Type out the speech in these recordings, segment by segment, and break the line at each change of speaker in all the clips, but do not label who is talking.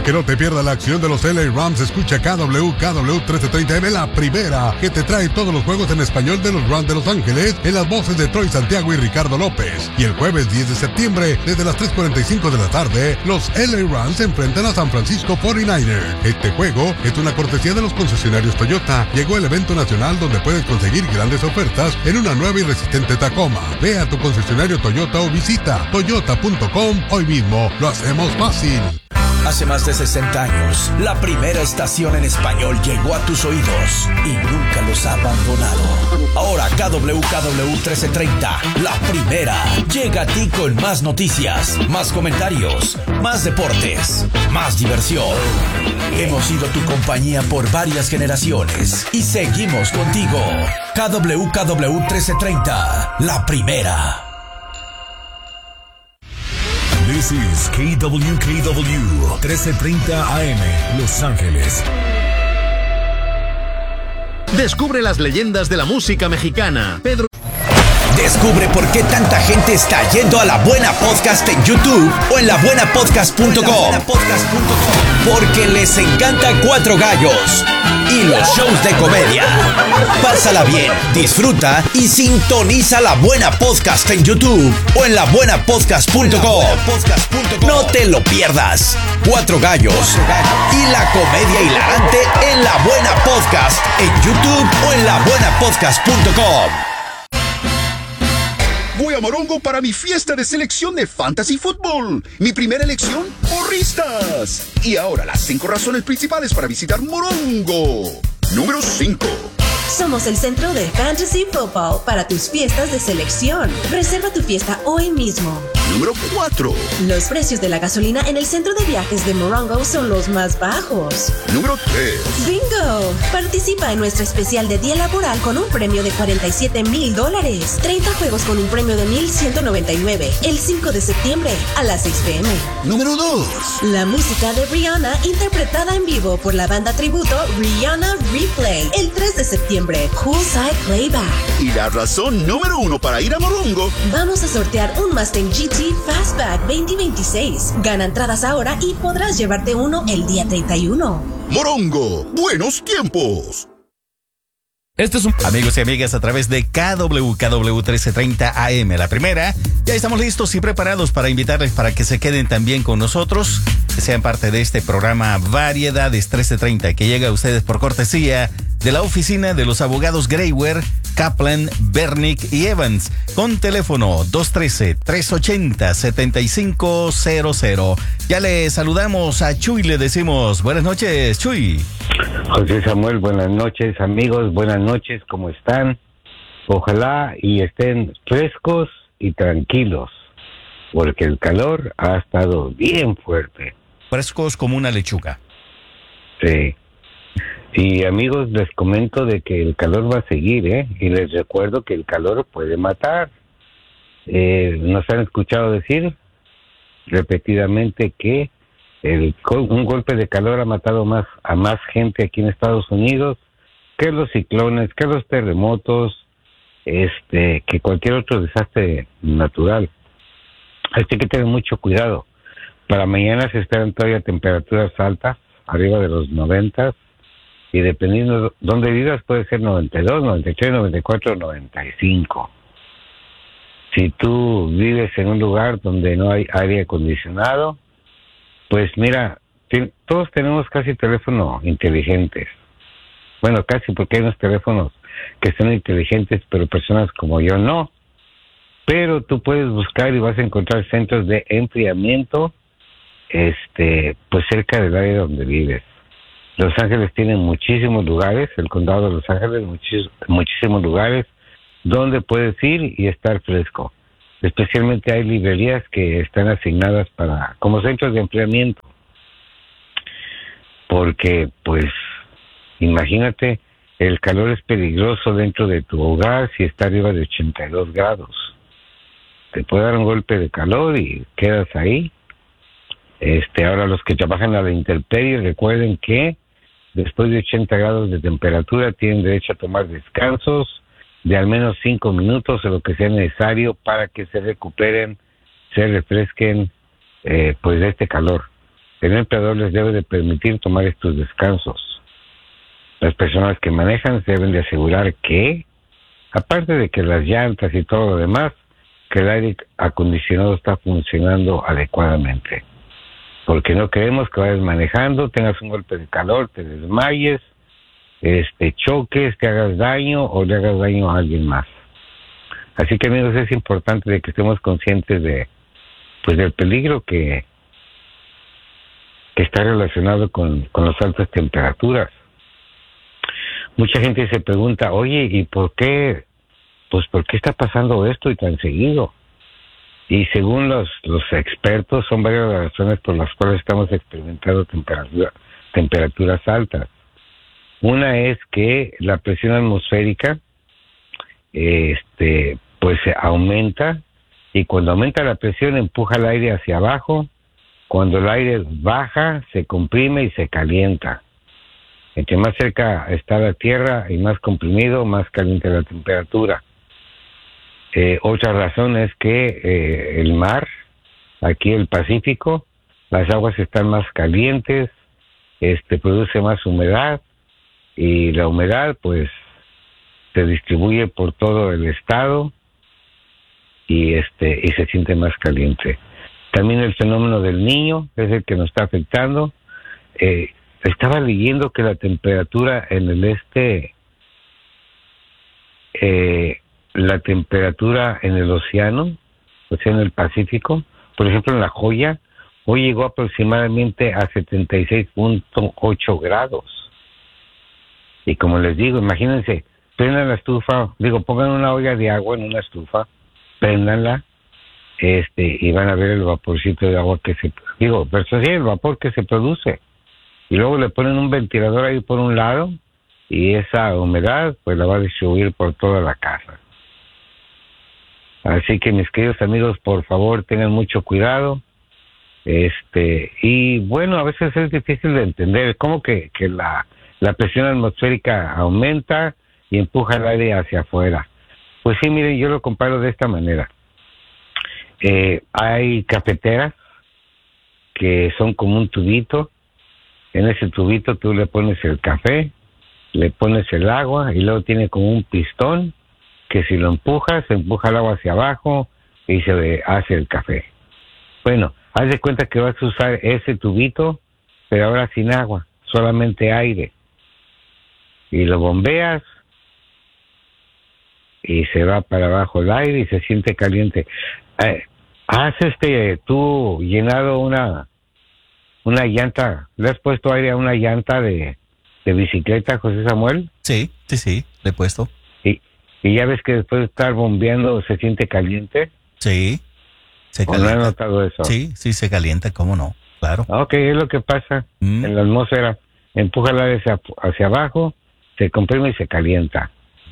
que no te pierdas la acción de los LA Rams, escucha KW 1330M, la primera, que te trae todos los juegos en español de los Rams de Los Ángeles, en las voces de Troy Santiago y Ricardo López. Y el jueves 10 de septiembre, desde las 3:45 de la tarde, los LA Rams se enfrentan a San Francisco 49ers. Este juego es una cortesía de los concesionarios Toyota. Llegó el evento nacional donde puedes conseguir grandes ofertas en una nueva y resistente Tacoma. Ve a tu concesionario Toyota o visita toyota.com hoy mismo. Lo hacemos fácil.
Hace más de 60 años, la primera estación en español llegó a tus oídos y nunca los ha abandonado. Ahora KW 1330, la primera, llega a ti con más noticias, más comentarios, más deportes, más diversión. Hemos sido tu compañía por varias generaciones y seguimos contigo. KW 1330, la primera.
This is KWKW 1330 AM, Los Ángeles.
Descubre las leyendas de la música mexicana.
Descubre por qué tanta gente está yendo a La Buena Podcast en YouTube o en labuenapodcast.com. Porque les encanta Cuatro Gallos y los shows de comedia. Pásala bien, disfruta y sintoniza La Buena Podcast en YouTube o en labuenapodcast.com. No te lo pierdas. Cuatro Gallos y la comedia hilarante en La Buena Podcast en YouTube o en labuenapodcast.com.
Voy a Morongo para mi fiesta de selección de Fantasy Football. Mi primera elección, porristas. Y ahora las 5 razones principales para visitar Morongo. Número 5.
Somos el centro de Fantasy Football para tus fiestas de selección. Reserva tu fiesta hoy mismo.
Número 4.
Los precios de la gasolina en el centro de viajes de Morongo son los más bajos.
Número 3.
¡Bingo! Participa en nuestro especial de día laboral con un premio de $47,000. 30 juegos con un premio de $1,199. El 5 de septiembre a las 6 p.m.
Número 2.
La música de Rihanna interpretada en vivo por la banda tributo Rihanna Replay. El 3 de septiembre. Poolside Playback.
Y la razón número 1 para ir a Morongo.
Vamos a sortear un Mustang GT Fastback 2026. Gana entradas ahora y podrás llevarte uno el día 31.
Morongo, buenos tiempos.
Este es un... Amigos y amigas, a través de KW 1330 AM, la primera, ya estamos listos y preparados para invitarles para que se queden también con nosotros, que sean parte de este programa Variedades 1330, que llega a ustedes por cortesía de la oficina de los abogados Greywer, Kaplan, Bernick y Evans, con teléfono 213-380-7500. Ya le saludamos a Chuy, le decimos buenas noches, Chuy.
José Samuel, buenas noches, amigos, buenas noches, ¿cómo están? Ojalá y estén frescos y tranquilos, porque el calor ha estado bien fuerte.
Frescos como una lechuga.
Sí. Y amigos, les comento de que el calor va a seguir, y les recuerdo que el calor puede matar. Nos han escuchado decir repetidamente que un golpe de calor ha matado a más gente aquí en Estados Unidos que los ciclones, que los terremotos, que cualquier otro desastre natural. Así que tener mucho cuidado. Para mañana se esperan todavía temperaturas altas, arriba de los 90, y dependiendo de dónde vivas puede ser 92, 93, 94, 95. Si tú vives en un lugar donde no hay aire acondicionado, pues mira, todos tenemos casi teléfonos inteligentes. Bueno, casi, porque hay unos teléfonos que son inteligentes, pero personas como yo no. Pero tú puedes buscar y vas a encontrar centros de enfriamiento, pues cerca del área donde vives. Los Ángeles tiene muchísimos lugares, el condado de Los Ángeles, muchísimos lugares donde puedes ir y estar fresco. Especialmente hay librerías que están asignadas como centros de enfriamiento. Porque, pues, imagínate, el calor es peligroso dentro de tu hogar si está arriba de 82 grados. Te puede dar un golpe de calor y quedas ahí. Ahora los que trabajan a la intemperie, recuerden que después de 80 grados de temperatura tienen derecho a tomar descansos de al menos 5 minutos o lo que sea necesario para que se recuperen, se refresquen, pues de este calor. el empleador les debe de permitir tomar estos descansos. Las personas que manejan deben de asegurar que, aparte de que las llantas y todo lo demás, que el aire acondicionado está funcionando adecuadamente. Porque no queremos que vayas manejando, tengas un golpe de calor, te desmayes, choques, te hagas daño o le hagas daño a alguien más. Así que, amigos, es importante de que estemos conscientes de, pues, del peligro que está relacionado con las altas temperaturas. Mucha gente se pregunta, oye, ¿y por qué? Pues, ¿por qué está pasando esto y tan seguido? Y según los expertos, son varias las razones por las cuales estamos experimentando temperaturas altas. Una es que la presión atmosférica, pues se aumenta, y cuando aumenta la presión empuja el aire hacia abajo. Cuando el aire baja, se comprime y se calienta. Entre más cerca está la tierra y más comprimido, más caliente la temperatura. Otra razón es que el mar, aquí el Pacífico, las aguas están más calientes, produce más humedad, y la humedad pues se distribuye por todo el estado y se siente más caliente. También el fenómeno del Niño es el que nos está afectando. Estaba leyendo que la temperatura en el la temperatura en el océano, o sea, en el Pacífico, por ejemplo, en La Joya, hoy llegó aproximadamente a 76.8 grados. Y como les digo, imagínense, prendan la estufa, pongan una olla de agua en una estufa, préndanla, y van a ver el vaporcito de agua el vapor que se produce. Y luego le ponen un ventilador ahí por un lado, y esa humedad pues la va a distribuir por toda la casa. Así que, mis queridos amigos, por favor, tengan mucho cuidado. Y bueno, a veces es difícil de entender cómo que la presión atmosférica aumenta y empuja el aire hacia afuera. Pues sí, miren, yo lo comparo de esta manera. Hay cafeteras que son como un tubito. En ese tubito tú le pones el café, le pones el agua y luego tiene como un pistón que si lo empujas, se empuja el agua hacia abajo y se hace el café. Bueno, haz de cuenta que vas a usar ese tubito, pero ahora sin agua, solamente aire. Y lo bombeas y se va para abajo el aire y se siente caliente. ¿Has tú llenado una llanta? ¿Le has puesto aire a una llanta de bicicleta, José Samuel?
Sí, le he puesto.
¿Y ya ves que después de estar bombeando se siente caliente?
Sí, se
calienta. ¿No has notado eso?
Sí, se calienta, ¿cómo no? Claro.
Ok, es lo que pasa en la atmósfera. Empuja el aire hacia abajo, se comprime y se calienta.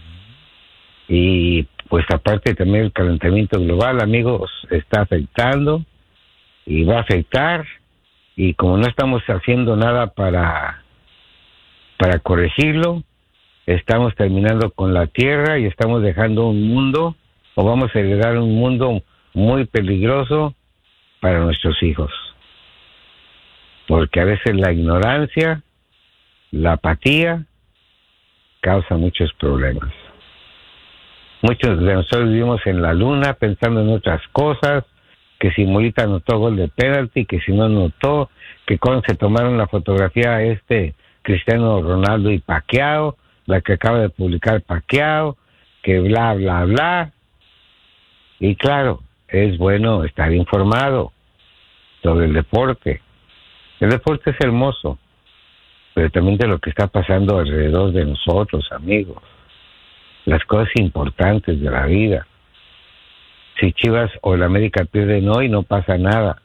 Y pues aparte también el calentamiento global, amigos, está afectando y va a afectar. Y como no estamos haciendo nada para corregirlo, estamos terminando con la Tierra y estamos dejando un mundo, o vamos a heredar un mundo muy peligroso para nuestros hijos. Porque a veces la ignorancia, la apatía, causa muchos problemas. Muchos de nosotros vivimos en la luna pensando en otras cosas, que si Molita anotó gol de penalti, que si no anotó, que cuando se tomaron la fotografía Cristiano Ronaldo y Pacquiao, la que acaba de publicar Pacquiao, que bla, bla, bla. Y claro, es bueno estar informado sobre el deporte. El deporte es hermoso, pero también de lo que está pasando alrededor de nosotros, amigos. Las cosas importantes de la vida. Si Chivas o el América pierden hoy, no pasa nada.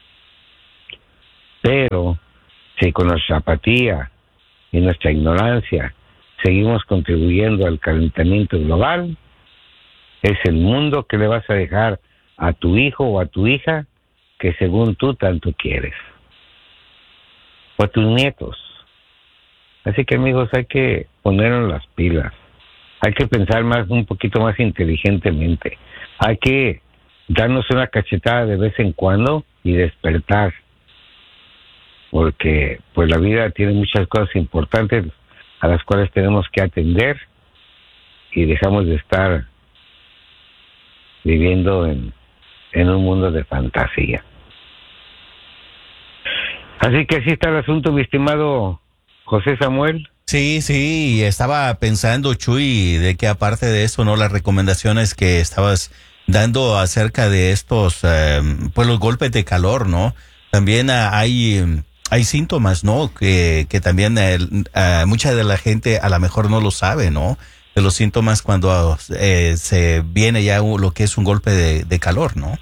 Pero si con nuestra apatía y nuestra ignorancia seguimos contribuyendo al calentamiento global, es el mundo que le vas a dejar a tu hijo o a tu hija que según tú tanto quieres. O a tus nietos. Así que, amigos, hay que ponernos las pilas. Hay que pensar un poquito más inteligentemente. Hay que darnos una cachetada de vez en cuando y despertar. porque pues la vida tiene muchas cosas importantes a las cuales tenemos que atender y dejamos de estar viviendo en un mundo de fantasía. Así que así está el asunto, mi estimado José Samuel.
Sí, estaba pensando, Chuy, de que aparte de eso, ¿no? Las recomendaciones que estabas dando acerca de estos, pues los golpes de calor, ¿no? También hay síntomas, ¿no? Que también mucha de la gente a lo mejor no lo sabe, ¿no? De los síntomas cuando se viene ya lo que es un golpe de calor, ¿no?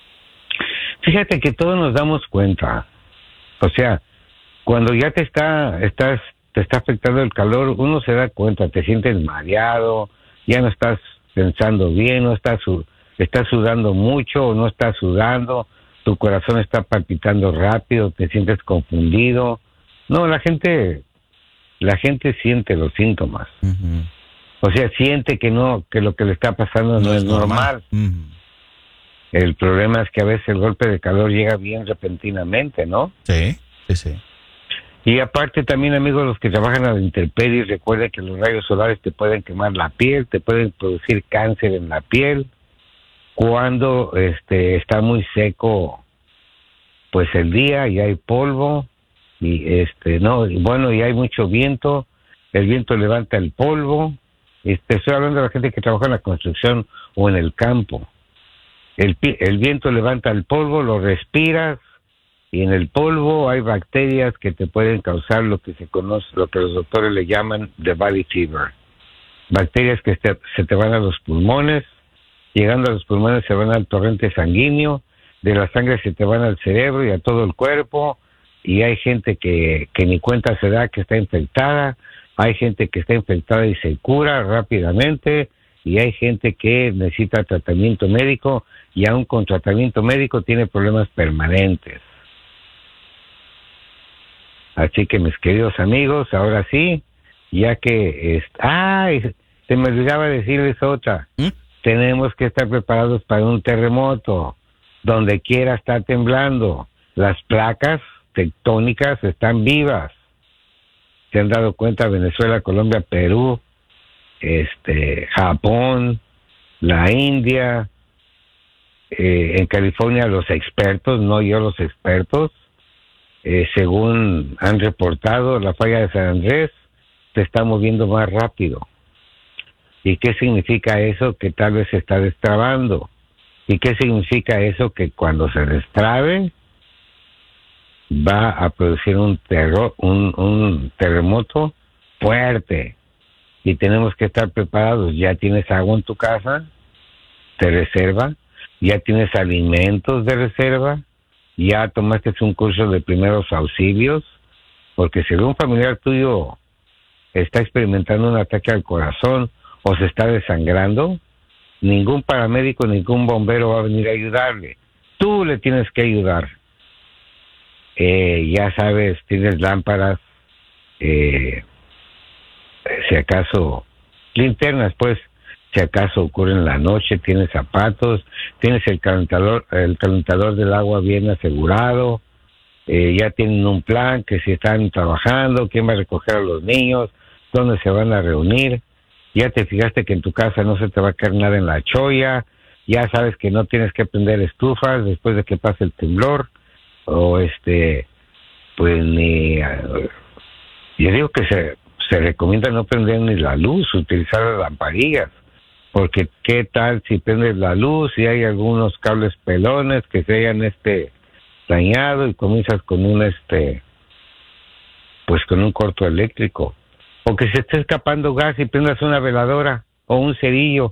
Fíjate que todos nos damos cuenta. O sea, cuando ya te está afectando el calor, uno se da cuenta, te sientes mareado, ya no estás pensando bien, no estás sudando mucho o no estás sudando, tu corazón está palpitando rápido, te sientes confundido. No, la gente siente los síntomas.
Uh-huh.
O sea, siente que lo que le está pasando no es normal.
Uh-huh.
El problema es que a veces el golpe de calor llega bien repentinamente, ¿no?
Sí.
Y aparte también, amigos, los que trabajan a la intemperie, recuerden que los rayos solares te pueden quemar la piel, te pueden producir cáncer en la piel. Cuando está muy seco, pues el día y hay polvo y y hay mucho viento, el viento levanta el polvo. Estoy hablando de la gente que trabaja en la construcción o en el campo. El viento levanta el polvo, lo respiras y en el polvo hay bacterias que te pueden causar lo que los doctores le llaman the valley fever. Bacterias que se te van a los pulmones, llegando a los pulmones se van al torrente sanguíneo, de la sangre se te van al cerebro y a todo el cuerpo, y hay gente que ni cuenta se da que está infectada, hay gente que está infectada y se cura rápidamente, y hay gente que necesita tratamiento médico y aún con tratamiento médico tiene problemas permanentes. Así que mis queridos amigos, ahora sí, ya que se me olvidaba decirles otra. Tenemos que estar preparados para un terremoto. Donde quiera está temblando. Las placas tectónicas están vivas. Se han dado cuenta Venezuela, Colombia, Perú, Japón, la India, en California los expertos, no yo los expertos, según han reportado, la falla de San Andrés se está moviendo más rápido. ¿Y qué significa eso? Que tal vez se está destrabando. ¿Y qué significa eso? Que cuando se destrabe va a producir un terremoto fuerte. Y tenemos que estar preparados. ¿Ya tienes agua en tu casa de reserva? ¿Ya tienes alimentos de reserva? ¿Ya tomaste un curso de primeros auxilios? Porque si un familiar tuyo está experimentando un ataque al corazón o se está desangrando, ningún paramédico, ningún bombero va a venir a ayudarle. Tú le tienes que ayudar. Ya sabes, tienes lámparas, si acaso, linternas, pues, si acaso ocurre en la noche, tienes zapatos, tienes el calentador del agua bien asegurado, ya tienen un plan que si están trabajando, quién va a recoger a los niños, dónde se van a reunir, ya te fijaste que en tu casa no se te va a caer nada en la cholla, ya sabes que no tienes que prender estufas después de que pase el temblor, o pues yo digo que se recomienda no prender ni la luz, utilizar las lamparillas, porque qué tal si prendes la luz y hay algunos cables pelones que se hayan dañado y comienzas con pues con un corto eléctrico, o que se esté escapando gas y prendas una veladora o un cerillo.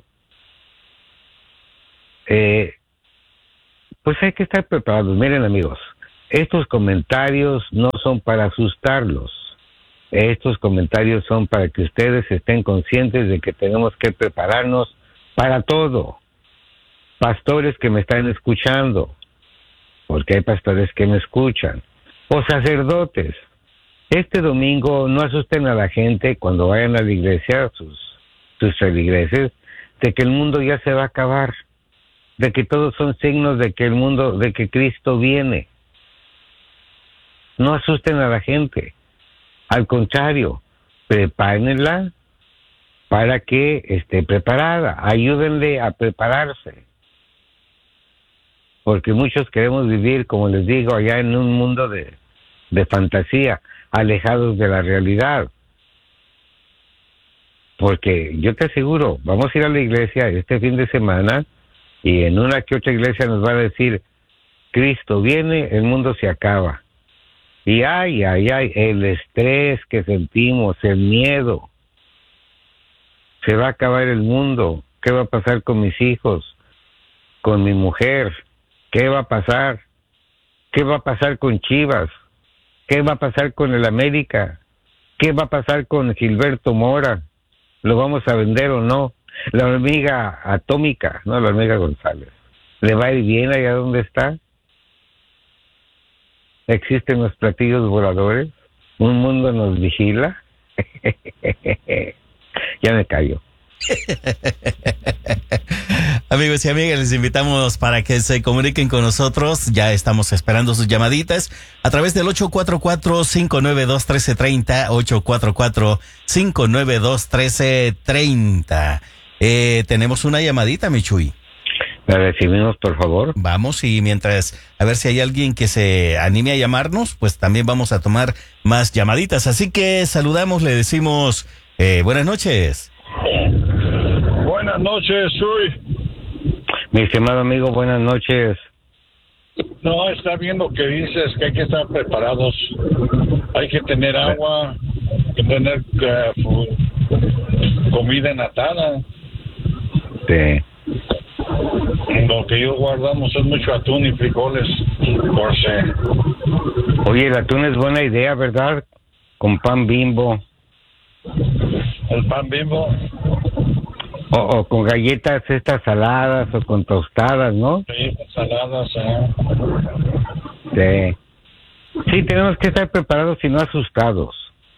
Pues hay que estar preparados. Miren, amigos, estos comentarios no son para asustarlos. Estos comentarios son para que ustedes estén conscientes de que tenemos que prepararnos para todo. Pastores que me están escuchando, porque hay pastores que me escuchan, o sacerdotes. Este domingo no asusten a la gente cuando vayan a la iglesia, sus feligreses, de que el mundo ya se va a acabar, de que todos son signos de que de que Cristo viene. no asusten a la gente. Al contrario, prepárenla para que esté preparada. Ayúdenle a prepararse. Porque muchos queremos vivir, como les digo, allá en un mundo de fantasía, alejados de la realidad. Porque yo te aseguro, vamos a ir a la iglesia este fin de semana y en una que otra iglesia nos va a decir, Cristo viene, el mundo se acaba. Y ay, el estrés que sentimos, el miedo. Se va a acabar el mundo. ¿Qué va a pasar con mis hijos? Con mi mujer. ¿Qué va a pasar? ¿Qué va a pasar con Chivas? ¿Qué va a pasar con el América? ¿Qué va a pasar con Gilberto Mora? ¿Lo vamos a vender o no? La hormiga atómica, no, la hormiga González. ¿Le va a ir bien allá donde está? ¿Existen los platillos voladores? ¿Un mundo nos vigila? Ya me callo.
Amigos y amigas, les invitamos para que se comuniquen con nosotros. Ya estamos esperando sus llamaditas a través del 844-592-1330, 844-592-1330. Tenemos una llamadita, Michuy.
¿La recibimos, por favor?
Vamos, y mientras, a ver si hay alguien que se anime a llamarnos, pues también vamos a tomar más llamaditas. Así que saludamos, le decimos buenas noches.
Buenas noches, Chuy.
Mi estimado amigo, buenas noches.
No, está bien lo que dices, que hay que estar preparados. Hay que tener agua, hay que tener comida enlatada.
Sí.
Lo que yo guardamos es mucho atún y frijoles, por si.
Oye, el atún es buena idea, ¿verdad? Con pan Bimbo.
El pan Bimbo.
O con galletas estas saladas o con tostadas, ¿no?
Sí, saladas,
Sí. Sí, tenemos que estar preparados y no asustados.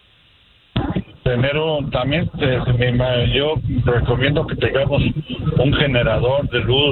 También yo recomiendo que tengamos un generador de luz.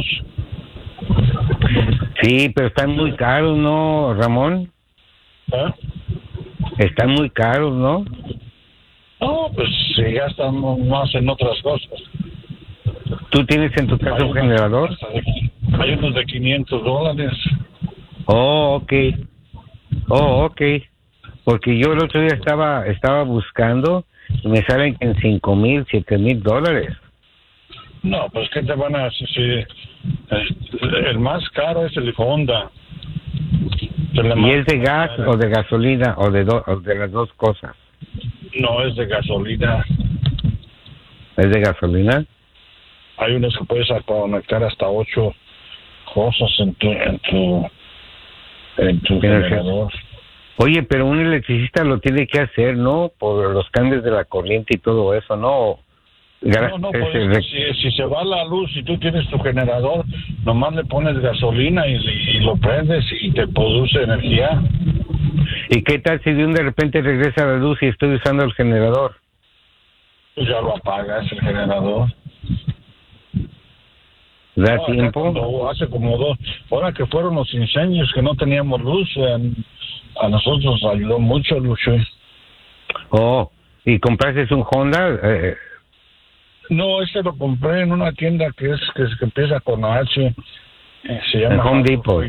Sí, pero están muy caros, ¿no, Ramón?
¿Ah?
Están muy caros, ¿no?
No, pues se gastan más en otras cosas.
¿Tú tienes en tu casa un generador?
Hay unos de $500.
Oh, ok. Porque yo el otro día estaba buscando y me salen en $5,000, $7,000.
No, pues ¿qué te van a hacer? Si el más caro es el Honda.
¿Y es de gas o de gasolina o de las dos cosas?
No, es de gasolina.
¿Es de gasolina?
Hay unos que puedes conectar hasta 8 cosas en tu generador.
Oye, pero un electricista lo tiene que hacer, ¿no? Por los cambios de la corriente y todo eso, ¿no?
No, pues, si se va la luz y tú tienes tu generador, nomás le pones gasolina y lo prendes y te produce energía.
¿Y qué tal si de repente regresa la luz y estoy usando el generador?
Pues ya lo apagas el generador.
¿Da tiempo?
Hace como 2, ahora que fueron los incendios que no teníamos luz, a nosotros nos ayudó mucho, Lucho.
Oh, ¿y compraste un Honda?
No, lo compré en una tienda que empieza con H. Se llama
Home Depot.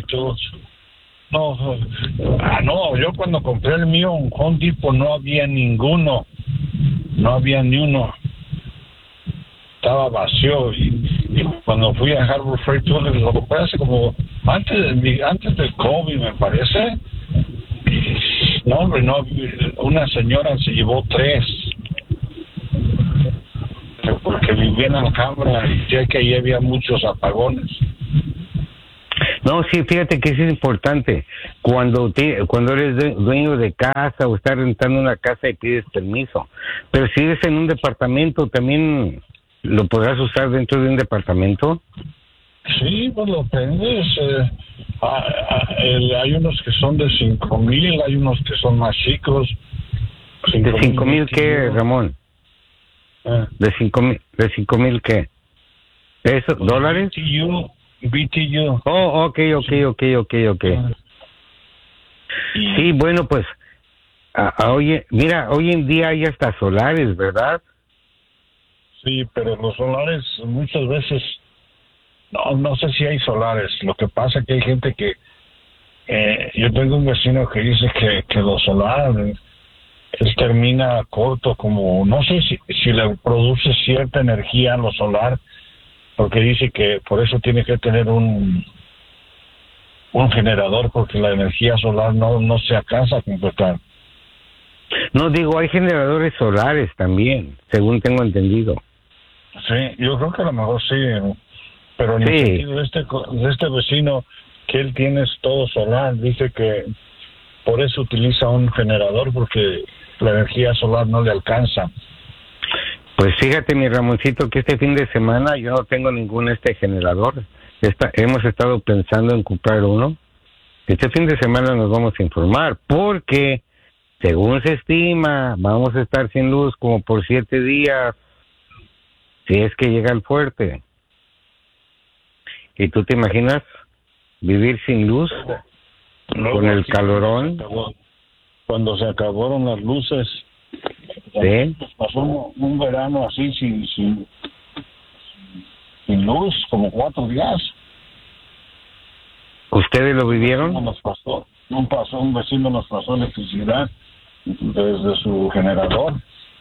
No, yo cuando compré el mío en Home Depot no había ninguno. No había ni uno. Estaba vacío y cuando fui a Harbor Freight Tools lo compré hace como antes del COVID, me parece. No, hombre, no, una señora se llevó 3 porque vivía en Alhambra y ya que ahí había muchos apagones.
No, sí, fíjate que eso es importante. Cuando eres dueño de casa o estás rentando una casa y pides permiso. Pero si eres en un departamento, ¿también lo podrás usar dentro de un departamento?
Sí, pues lo prendes. Hay unos que son de 5,000, hay unos que son más chicos.
¿De 5,000 qué, Ramón? ¿De 5,000 qué? ¿Eso? ¿Dólares?
BTU.
Oh, ok. Sí, bueno, pues, oye, mira, hoy en día hay hasta solares, ¿verdad?
Sí, pero los solares muchas veces, no sé si hay solares. Lo que pasa es que hay gente que, yo tengo un vecino que dice que los solares, él termina corto, como, no sé si le produce cierta energía a lo solar, porque dice que por eso tiene que tener un generador, porque la energía solar no se alcanza a completar.
No, digo, hay generadores solares también, según tengo entendido.
Sí, yo creo que a lo mejor sí, pero en el sentido de este vecino, que él tiene todo solar, dice que por eso utiliza un generador, porque la energía solar no le alcanza.
Pues fíjate, mi Ramoncito, que este fin de semana yo no tengo ningún generador. Hemos estado pensando en comprar uno. Este fin de semana nos vamos a informar, porque según se estima, vamos a estar sin luz como por 7 días, si es que llega el fuerte. ¿Y tú te imaginas vivir sin luz con el calorón?
Cuando se acabaron las luces,
¿sí?
Pasó un verano así sin luz, como 4 días.
¿Ustedes lo vivieron?
Un vecino nos pasó electricidad desde su generador.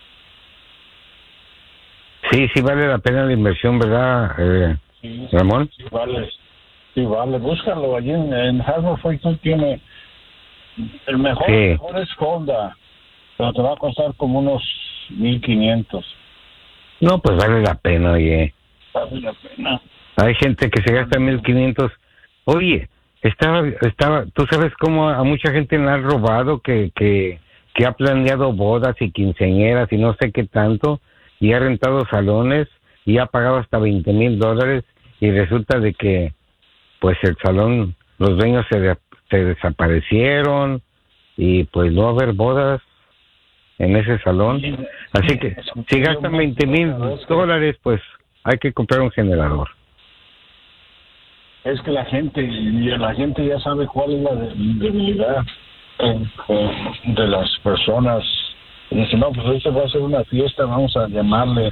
Sí, vale la pena la inversión, ¿verdad, Ramón?
Sí, vale. Búscalo allí en Harbor Freight. Tiene el mejor es Honda, pero te va a costar como unos 1,500.
No, pues vale la pena, oye.
Vale la pena.
Hay gente que se gasta 1,500. Oye, estaba, tú sabes cómo a mucha gente le han robado que ha planeado bodas y quinceañeras y no sé qué tanto, y ha rentado salones y ha pagado hasta $20,000, y resulta de que pues el salón, los dueños se desaparecieron y pues no va a haber bodas en ese salón. Así que si gastan $20,000, pues hay que comprar un generador.
Es que la gente ya sabe cuál es la debilidad de las personas. Y dice, no, pues esto va a ser una fiesta, vamos a llamarle,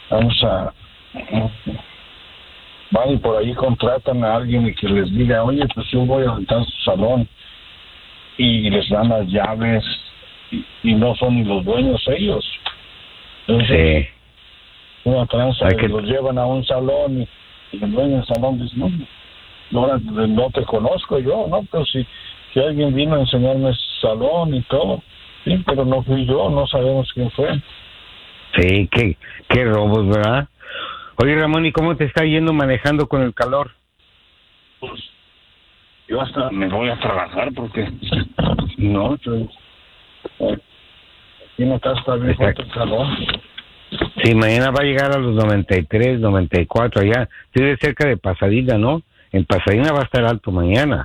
van y por ahí contratan a alguien y que les diga, oye, pues yo voy a rentar su salón, y les dan las llaves, y no son ni los dueños ellos. Entonces, una tranza, los llevan a un salón y el dueño del salón dice, no te conozco yo, ¿no? Pero si alguien vino a enseñarme ese salón y todo, sí, pero no fui yo, no sabemos quién fue.
Sí, qué robos, ¿verdad? Oye, Ramón, ¿y cómo te está yendo manejando con el calor?
Pues yo hasta me voy a trabajar porque no, aquí en la casa está bien fuerte el calor.
Sí, mañana va a llegar a los 93, 94 allá. Estoy cerca de Pasadena, ¿no? En Pasadena va a estar alto mañana.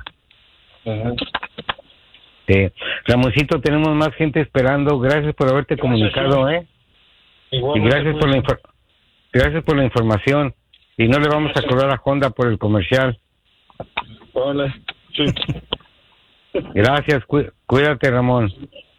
Ramoncito, tenemos más gente esperando. Gracias por haberte comunicado, Y gracias por la información. Y no le vamos a cobrar a Honda por el comercial.
Hola. Sí.
Gracias, cuídate, Ramón.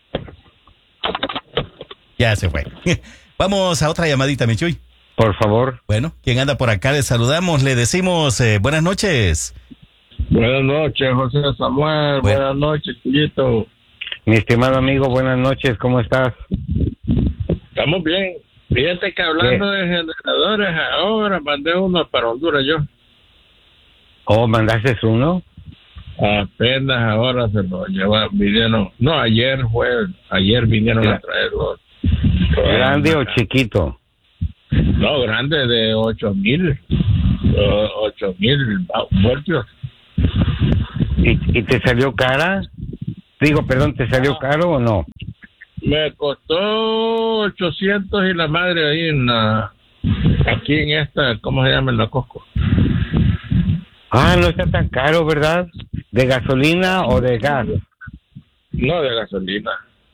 Ya se fue. Vamos a otra llamadita, Michuy.
Por favor.
Bueno, quien anda por acá, le saludamos, le decimos buenas noches.
Buenas noches, José Samuel. Buenas noches, Chuyito.
Mi estimado amigo, buenas noches, ¿cómo estás?
Estamos bien. Fíjate que hablando de generadores, ahora mandé uno para Honduras yo.
¿Oh, mandaste uno?
Apenas ahora se lo vinieron. No, ayer vinieron a traerlo.
¿Grande o chiquito?
No, grande, de 8,000 voltios.
¿Y te salió cara? ¿te salió caro o no?
Me costó 800 y la madre ahí aquí en esta, ¿cómo se llama? En la Costco.
No está tan caro, ¿verdad? ¿De gasolina o de gas?
No, de gasolina.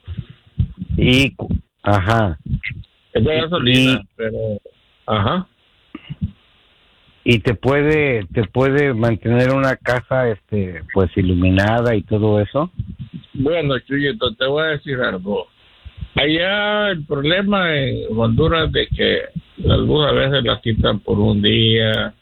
Ajá.
Es de gasolina, pero... Ajá.
¿Y te puede mantener una casa, pues, iluminada y todo eso?
Bueno, Chuyito, te voy a decir algo. Allá el problema en Honduras de que algunas veces la quitan por un día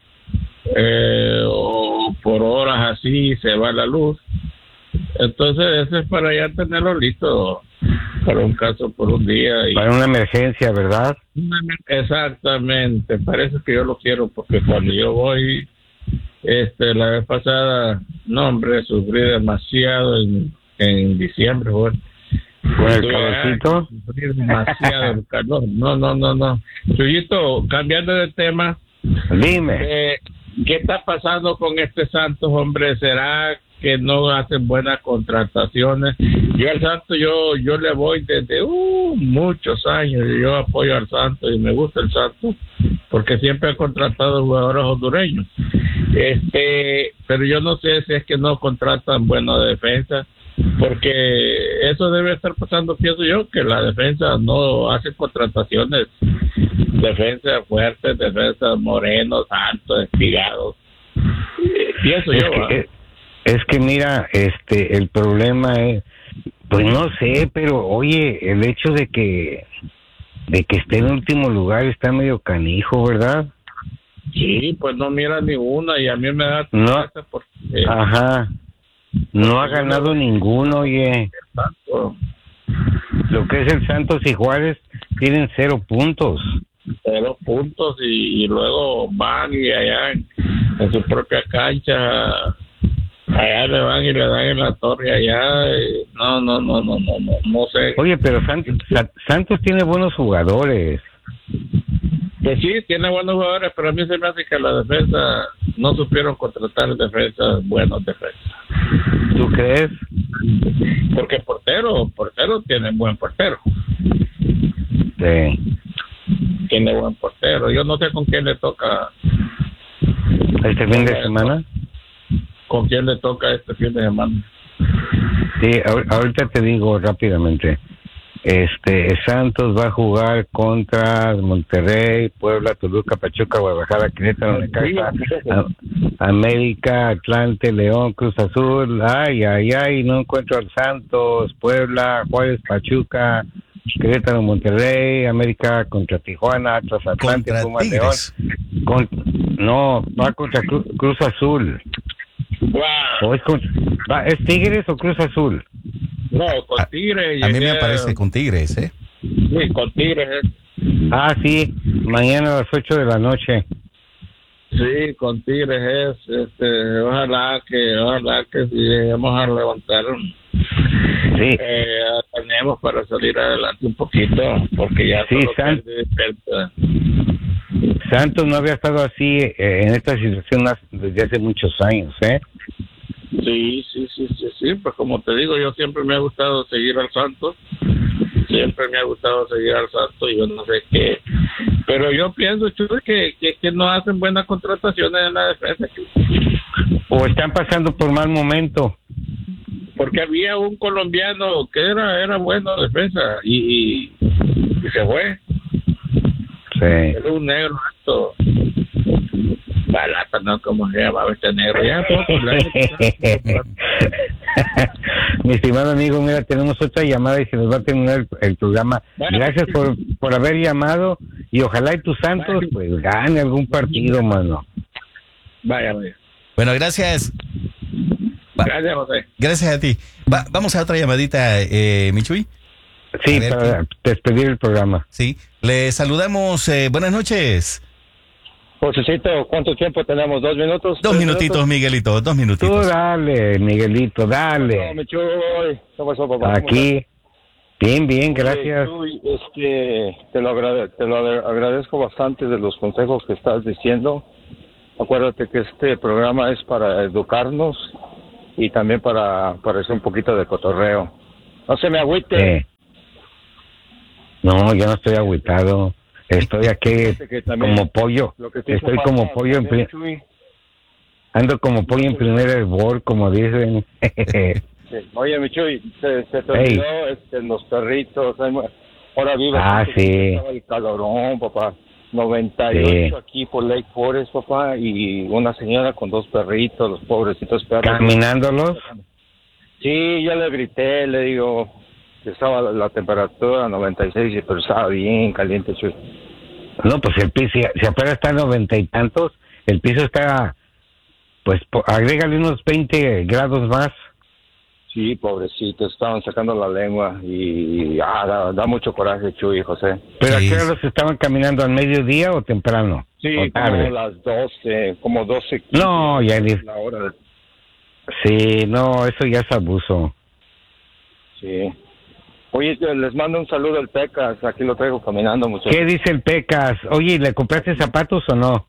o por horas así se va la luz. Entonces eso es para ya tenerlo listo para un caso por un día.
Para una emergencia, ¿verdad?
Exactamente, parece que yo lo quiero porque cuando yo voy, la vez pasada, no hombre, sufrí demasiado en diciembre, güey.
¿Con el calorcito?
Sufrí demasiado el calor. No. Chuyito, cambiando de tema.
Dime.
¿Qué está pasando con este Santos, hombre? ¿Será que no hacen buenas contrataciones? Yo al Santos, yo le voy desde muchos años. Yo apoyo al Santos y me gusta el Santos porque siempre ha contratado jugadores hondureños. Pero yo no sé si es que no contratan buena defensa, porque eso debe estar pasando, pienso yo, que la defensa no hace contrataciones, defensa fuertes, defensa morenos, altos, espigados. Pienso yo.
Es que mira, el problema es, pues no sé, pero oye, el hecho de que esté en último lugar está medio canijo, ¿verdad?
Sí, pues no mira ni una y a mí me da tristeza porque...
Ajá. No ha ganado ninguno, oye.
Exacto.
Lo que es el Santos y Juárez tienen 0 puntos.
0 puntos y luego van y allá en su propia cancha, allá le van y le dan en la torre allá. No sé.
Oye, pero Santos tiene buenos jugadores.
Que sí, tiene buenos jugadores, pero a mí se me hace que la defensa no supieron contratar defensas, buenos defensas.
¿Tú crees?
Porque portero tiene buen portero.
Sí.
Tiene buen portero. Yo no sé con quién le toca.
¿Este fin de semana?
¿Con quién le toca este fin de semana?
Sí, ahorita te digo rápidamente. Santos va a jugar contra Monterrey, Puebla, Toluca, Pachuca, Guadalajara, Querétaro, Necaxa, América, Atlante, León, Cruz Azul. Ay, no encuentro al Santos. Puebla, Juárez, Pachuca, Querétaro, Monterrey, América contra Tijuana, Atlas, Atlante, Pumas, León. No, va contra Cruz Azul.
Wow.
¿Es Tigres o Cruz Azul?
No, con Tigres.
A mí me parece con Tigres, ¿eh?
Sí, con Tigres.
Sí, mañana a las 8 de la noche.
Sí, con Tigres es. Ojalá que si lleguemos a levantar tenemos para salir adelante un poquito, porque ya
sí, Santos no había estado así en esta situación desde hace muchos años, ¿eh?
Sí, pues como te digo, yo siempre me ha gustado seguir al Santos, y yo no sé qué, pero yo pienso, Chuy, que no hacen buenas contrataciones en la defensa.
O están pasando por mal momento.
Porque había un colombiano que era bueno en defensa y se fue.
Sí.
Era un negro alto. Balata, ¿no? ¿Cómo se llamaba este negro? Ya,
Mi estimado amigo, mira, tenemos otra llamada y se nos va a terminar el programa. Bueno, gracias por haber llamado y ojalá y tu Santos pues gane algún partido, mano.
Vaya.
Bueno, gracias.
Gracias, José.
Gracias a ti. Vamos a otra llamadita, Michuy.
Sí, para despedir el programa.
Sí, le saludamos. Buenas noches.
Josecito, ¿cuánto tiempo tenemos? ¿2 minutos?
2 minutitos, Miguelito, 2 minutitos.
Tú dale, Miguelito, dale.
No, ¿cómo pasó, papá?
Aquí. Bien, gracias.
Te lo agradezco bastante de los consejos que estás diciendo. Acuérdate que este programa es para educarnos y también para hacer un poquito de cotorreo. No se me agüite.
No, yo no estoy agüitado. Estoy aquí como pollo. Estoy como pollo ando como pollo en primer hervor, como dicen.
Sí. Oye, Michuy, se te olvidó los perritos. Ahora vive
sí.
El calorón, papá. 98
sí.
Aquí por Lake Forest, papá, y una señora con 2 perritos, los pobrecitos perros.
¿Caminándolos?
Sí, yo le grité, le digo que estaba la temperatura 96, pero estaba bien caliente, Chuy.
No, pues el piso, si apenas está a 90 y tantos, el piso está, pues agrégale unos 20 grados más.
Sí, pobrecitos, estaban sacando la lengua y da mucho coraje, Chuy, José.
¿Pero a qué hora los estaban caminando, al mediodía o temprano?
Sí,
o tarde.
como las 12, como 12.
No, ya ni...
La hora.
Sí, no, eso ya es abuso.
Sí. Oye, les mando un saludo al Pecas, aquí lo traigo caminando, muchachos.
¿Qué dice el Pecas? Oye, ¿le compraste zapatos o no?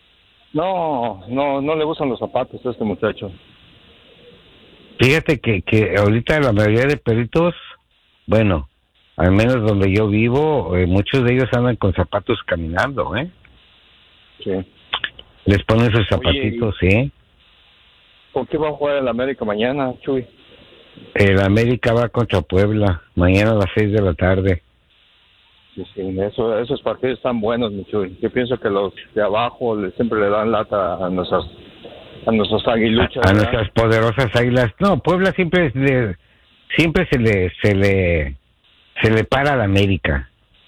No le gustan los zapatos a este muchacho.
Fíjate que ahorita la mayoría de perritos, bueno, al menos donde yo vivo, muchos de ellos andan con zapatos caminando, ¿eh?
Sí.
Les ponen sus zapatitos, ¿sí?
¿Con qué va a jugar el América mañana, Chuy?
El América va contra Puebla, mañana a las 6 de la tarde.
Sí, esos partidos están buenos, mi Chuy. Yo pienso que los de abajo siempre le dan lata a nuestros aguiluchas.
A nuestras poderosas águilas. No, Puebla siempre se le para a la América.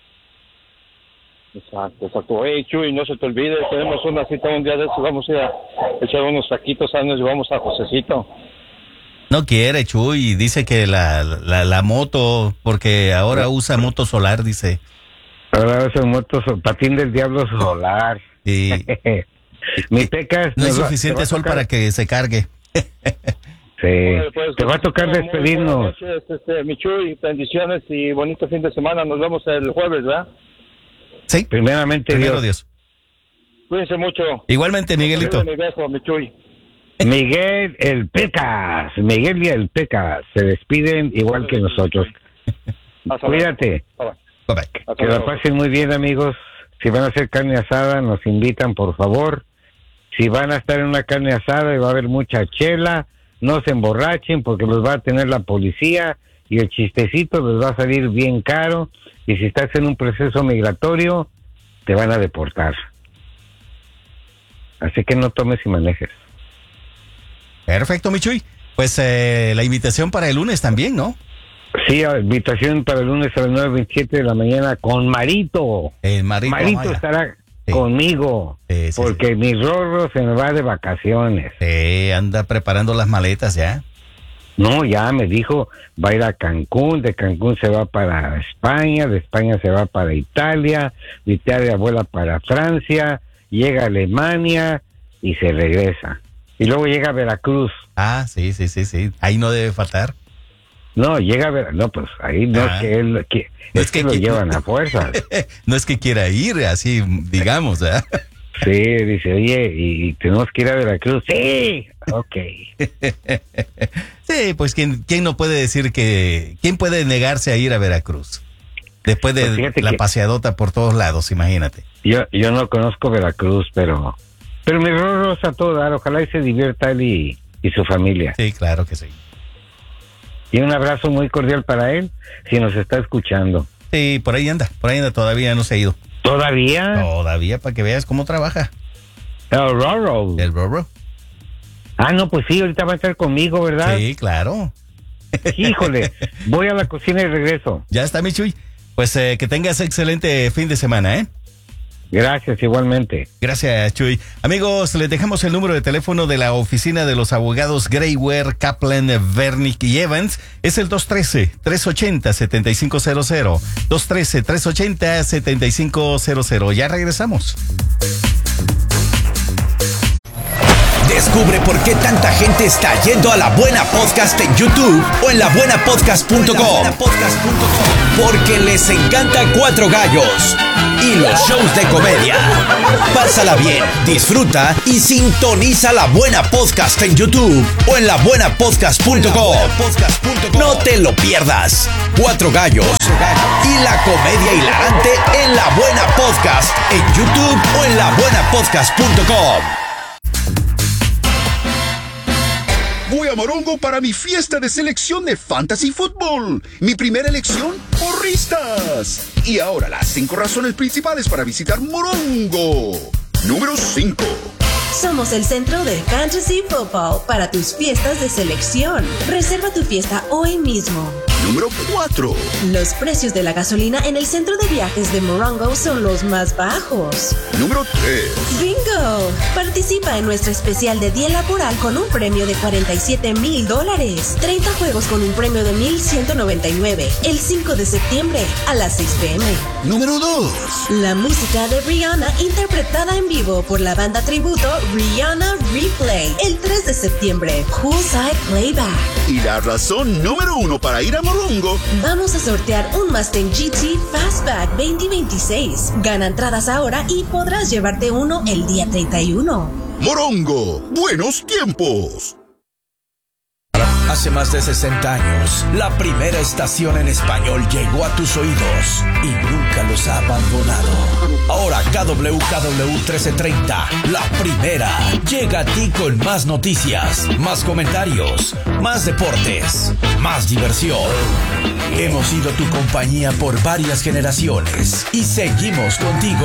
Exacto. Oye, Chuy, no se te olvide, tenemos una cita un día de eso, vamos a ir a echar unos taquitos años y vamos a Josecito.
No quiere, Chuy, dice que la moto, porque ahora usa moto solar, dice.
Ahora usa patín del diablo solar.
Y
mi Pecas...
No hay suficiente sol para que se cargue.
Sí, pues, te va a tocar despedirnos.
Buenas noches, mi Chuy, bendiciones y bonito fin de semana, nos vemos el jueves, ¿verdad?
Sí.
Primeramente Dios.
Cuídense mucho.
Igualmente, Miguelito.
Mi beso, mi Chuy.
Miguel y el Pecas se despiden igual que nosotros. Cuídate.
Bye.
Que la pasen muy bien, amigos. Si van a hacer carne asada, nos invitan, por favor. Si van a estar en una carne asada y va a haber mucha chela, no se emborrachen porque los va a tener la policía y el chistecito les va a salir bien caro. Y si estás en un proceso migratorio, te van a deportar. Así que no tomes y manejes.
Perfecto, Michuy. Pues la invitación para el lunes también, ¿no?
Sí, invitación para el lunes a las 9:27 de la mañana con Marito.
El Marito Amaya
estará conmigo, porque mi Rorro se me va de vacaciones.
Anda preparando las maletas ya.
No, ya me dijo, va a ir a Cancún, de Cancún se va para España, de España se va para Italia, de Italia vuela para Francia, llega a Alemania y se regresa. Y luego llega a Veracruz.
Ah, sí. Ahí no debe faltar.
No, llega a Veracruz. No, pues ahí no es que él... es que lo llevan a fuerzas.
No es que quiera ir, así, digamos, ¿verdad?
Sí, dice, oye, y tenemos que ir a Veracruz. Sí, ok.
Sí, pues ¿quién no puede decir que... ¿Quién puede negarse a ir a Veracruz? Después de
pues
la paseadota por todos lados, imagínate.
Yo no conozco Veracruz, pero mi Rorro a todo dar. Ojalá y se divierta él y su familia.
Sí, claro que sí.
Y un abrazo muy cordial para él, si nos está escuchando.
Sí, por ahí anda, todavía no se ha ido.
¿Todavía?
Todavía, para que veas cómo trabaja.
El Rorro.
El Rorro.
Ah, no, pues sí, ahorita va a estar conmigo, ¿verdad?
Sí, claro.
Híjole, voy a la cocina y regreso.
Ya está, Michuy. Pues que tengas excelente fin de semana, ¿eh?
Gracias, igualmente.
Gracias, Chuy. Amigos, les dejamos el número de teléfono de la oficina de los abogados Grayware, Kaplan, Vernick y Evans. Es el 213-380-7500. 213-380-7500. Ya regresamos.
Descubre por qué tanta gente está yendo a La Buena Podcast en YouTube o en labuenapodcast.com. Porque les encanta Cuatro Gallos y los shows de comedia. Pásala bien, disfruta y sintoniza La Buena Podcast en YouTube o en labuenapodcast.com. No te lo pierdas. Cuatro Gallos y la comedia hilarante en La Buena Podcast en YouTube o en labuenapodcast.com.
Voy a Morongo para mi fiesta de selección de Fantasy Football. Mi primera elección, porristas. Y ahora las 5 razones principales para visitar Morongo. Número 5.
Somos el centro de Fantasy Football para tus fiestas de selección. Reserva tu fiesta hoy mismo.
Número 4.
Los precios de la gasolina en el centro de viajes de Morongo son los más bajos.
Número 3.
¡Bingo! Participa en nuestra especial de día laboral con un premio de $47,000. 30 juegos con un premio de $1,199. El 5 de septiembre a las 6 p.m.
Número 2.
La música de Rihanna interpretada en vivo por la banda tributo Rihanna Replay. El 3 de septiembre. Poolside Playback.
Y la razón número 1 para ir a Morongo.
Vamos a sortear un Mustang GT Fastback 2026. Gana entradas ahora y podrás llevarte uno el día 31.
Morongo, buenos tiempos.
Hace más de 60 años, la primera estación en español llegó a tus oídos y nunca los ha abandonado. Ahora KWKW 1330, la primera, llega a ti con más noticias, más comentarios, más deportes, más diversión. Hemos sido tu compañía por varias generaciones y seguimos contigo.